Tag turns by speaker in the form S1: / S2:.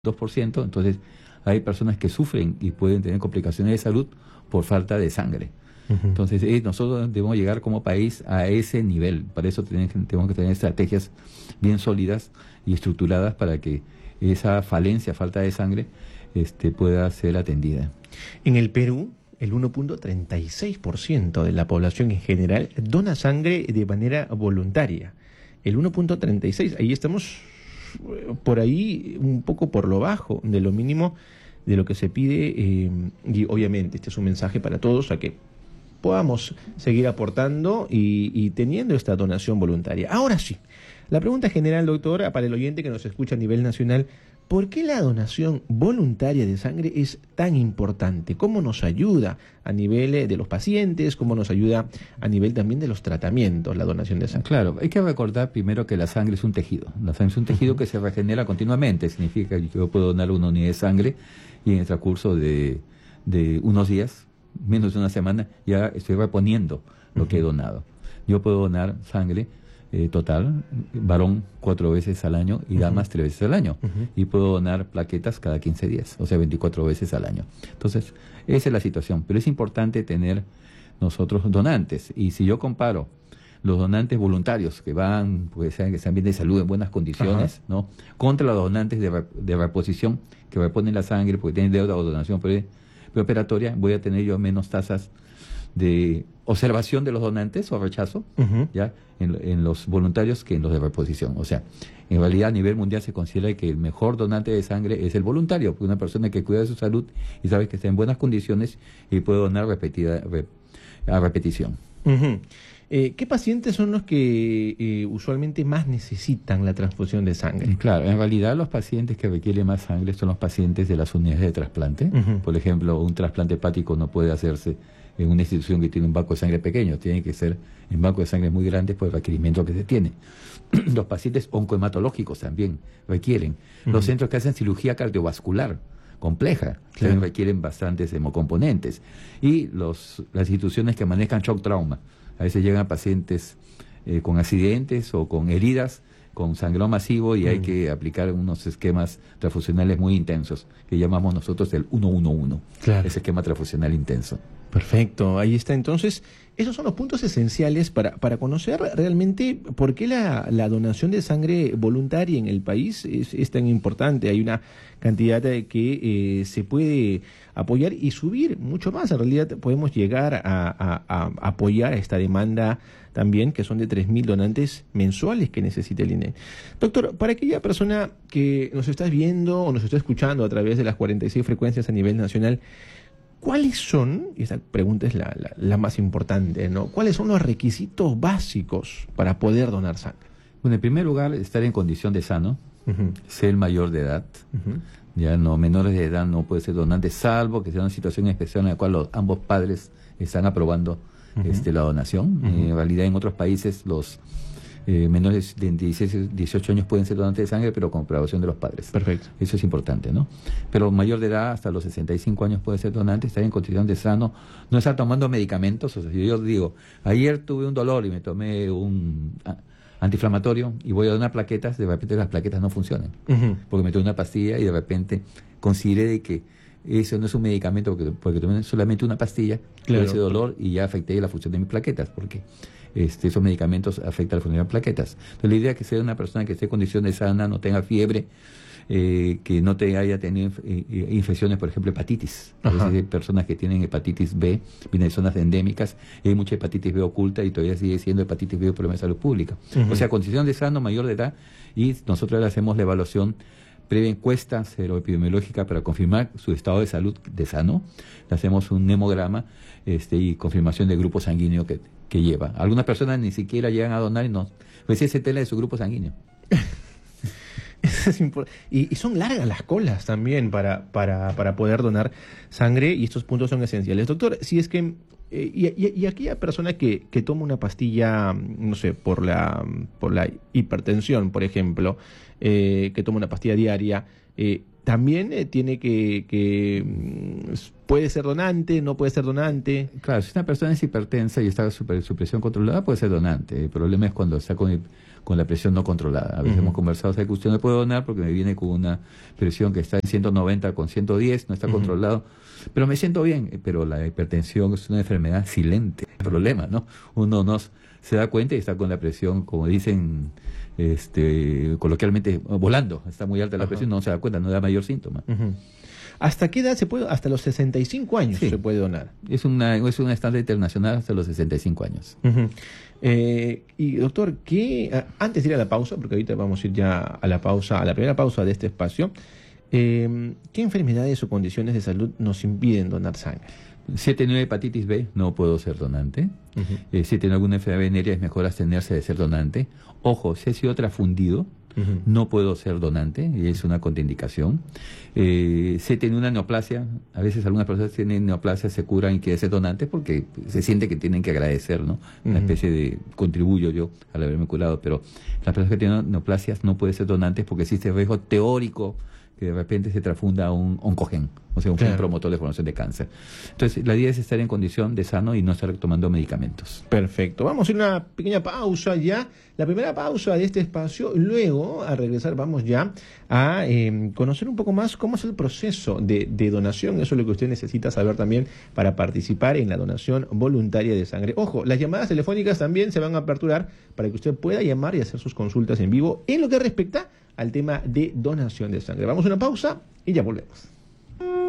S1: 2%, entonces hay personas que sufren y pueden tener complicaciones de salud por falta de sangre. Entonces nosotros debemos llegar como país a ese nivel. Para eso tenemos que tener estrategias bien sólidas y estructuradas para que esa falencia, falta de sangre, pueda ser atendida.
S2: En el Perú, el 1.36% de la población en general dona sangre de manera voluntaria. El 1.36%, ahí estamos por ahí un poco por lo bajo de lo mínimo de lo que se pide, y obviamente este es un mensaje para todos a que podamos seguir aportando y teniendo esta donación voluntaria. Ahora sí, la pregunta general, doctora, para el oyente que nos escucha a nivel nacional: ¿por qué la donación voluntaria de sangre es tan importante? ¿Cómo nos ayuda a nivel de los pacientes? ¿Cómo nos ayuda a nivel también de los tratamientos, la donación de sangre?
S1: Claro, hay que recordar primero que la sangre es un tejido. La sangre es un tejido que se regenera continuamente. Significa que yo puedo donar una unidad de sangre y en el transcurso de unos días, menos de una semana, ya estoy reponiendo lo que he donado. Yo puedo donar sangre total, varón 4 veces al año y damas 3 veces al año. Y puedo donar plaquetas cada 15 días, o sea, 24 veces al año. Entonces, esa es la situación. Pero es importante tener nosotros donantes. Y si yo comparo los donantes voluntarios que van, pues que están bien de salud, en buenas condiciones, ¿no?, contra los donantes de reposición que reponen la sangre porque tienen deuda o donación preoperatoria, voy a tener yo menos tasas de observación de los donantes o rechazo ya en los voluntarios que en los de reposición. O sea, en realidad a nivel mundial se considera que el mejor donante de sangre es el voluntario, una persona que cuida de su salud y sabe que está en buenas condiciones y puede donar a repetición.
S2: ¿Qué pacientes son los que usualmente más necesitan la transfusión de sangre?
S1: Claro, en realidad los pacientes que requieren más sangre son los pacientes de las unidades de trasplante. Por ejemplo, un trasplante hepático no puede hacerse en una institución que tiene un banco de sangre pequeño, tiene que ser en banco de sangre muy grandes por el requerimiento que se tiene. Los pacientes oncohematológicos también requieren. Los centros que hacen cirugía cardiovascular compleja también requieren bastantes hemocomponentes. Y las instituciones que manejan shock trauma, a veces llegan pacientes con accidentes o con heridas, con sangrado masivo, y hay que aplicar unos esquemas transfusionales muy intensos, que llamamos nosotros el 111, ese esquema transfusional intenso.
S2: Perfecto, ahí está. Entonces, esos son los puntos esenciales para conocer realmente por qué la donación de sangre voluntaria en el país es tan importante. Hay una cantidad que se puede apoyar y subir mucho más. En realidad podemos llegar a apoyar esta demanda también, que son de 3.000 donantes mensuales que necesita el INE. Doctor, para aquella persona que nos está viendo o nos está escuchando a través de las 46 frecuencias a nivel nacional, ¿cuáles son, y esta pregunta es la más importante, ¿no?, cuáles son los requisitos básicos para poder donar sangre?
S1: Bueno, en primer lugar, estar en condición de sano, ser mayor de edad. Ya no, menores de edad no puede ser donante, salvo que sea una situación especial en la cual ambos padres están aprobando la donación. En realidad, en otros países los menores de 16, 18 años pueden ser donantes de sangre, pero con aprobación de los padres.
S2: Perfecto.
S1: Eso es importante, ¿no? Pero mayor de edad, hasta los 65 años puede ser donante, estar en condición de sano, no estar tomando medicamentos. O sea, si yo digo, ayer tuve un dolor y me tomé un antiinflamatorio y voy a donar plaquetas, de repente las plaquetas no funcionan, porque me tomé una pastilla y de repente consideré que eso no es un medicamento porque tomé solamente una pastilla por ese dolor y ya afecté la función de mis plaquetas, porque esos medicamentos afectan la función de las plaquetas. Entonces la idea es que sea una persona que esté en condiciones sanas, no tenga fiebre, que no haya tenido infecciones, por ejemplo, hepatitis. A veces hay personas que tienen hepatitis B, vienen de zonas endémicas, y hay mucha hepatitis B oculta y todavía sigue siendo hepatitis B un problema de salud pública. O sea, condición de sano, mayor de edad, y nosotros le hacemos la evaluación previa encuesta seroepidemiológica para confirmar su estado de salud de sano. Le hacemos un hemograma y confirmación del grupo sanguíneo que lleva. Algunas personas ni siquiera llegan a donar y no. Pues ese tela de su grupo sanguíneo.
S2: Y son largas las colas también para poder donar sangre, y estos puntos son esenciales. Doctor, si es que y aquella persona que toma una pastilla, no sé, por la hipertensión, por ejemplo, que toma una pastilla diaria, también tiene que ¿Puede ser donante? ¿No puede ser donante?
S1: Claro, si una persona es hipertensa y está su presión controlada, puede ser donante. El problema es cuando está con la presión no controlada. A veces hemos conversado, ¿sabe que usted no puede donar porque me viene con una presión que está en 190 con 110, no está controlado? Pero me siento bien. Pero la hipertensión es una enfermedad silente. El problema, ¿no? Uno no se da cuenta y está con la presión, como dicen coloquialmente, volando. Está muy alta la presión, no se da cuenta, no da mayor síntoma.
S2: ¿Hasta qué edad se puede? Hasta los 65 años
S1: Sí.
S2: se puede donar.
S1: Es un estándar internacional hasta los 65 años.
S2: Y doctor, antes de ir a la pausa, porque ahorita vamos a ir ya a la pausa, a la primera pausa de este espacio, ¿qué enfermedades o condiciones de salud nos impiden donar sangre?
S1: Si he tenido hepatitis B, no puedo ser donante. Si he tenido alguna enfermedad venérea, es mejor abstenerse de ser donante. Ojo, si he sido transfundido, no puedo ser donante, y es una contraindicación. Si he tenido una neoplasia, a veces algunas personas tienen neoplasia, se curan y quieren ser donantes porque se siente que tienen que agradecer, ¿no? Una especie de contribuyo yo al haberme curado, pero las personas que tienen neoplasias no pueden ser donantes porque existe el riesgo teórico que de repente se transfunda un oncogen, o sea, un gen promotor de formación de cáncer. Entonces, la idea es estar en condición de sano y no estar tomando medicamentos.
S2: Perfecto. Vamos a ir a una pequeña pausa ya, la primera pausa de este espacio. Luego, al regresar, vamos ya a conocer un poco más cómo es el proceso de donación. Eso es lo que usted necesita saber también para participar en la donación voluntaria de sangre. Ojo, las llamadas telefónicas también se van a aperturar para que usted pueda llamar y hacer sus consultas en vivo en lo que respecta al tema de donación de sangre. Vamos a una pausa y ya volvemos.